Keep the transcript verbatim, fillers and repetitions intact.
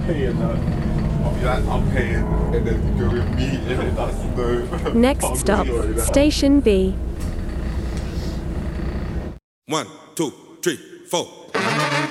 paying that. I'll be like, I'm paying, and then you go with me, and then that's no. Next stop, Station B. One, two, three, four.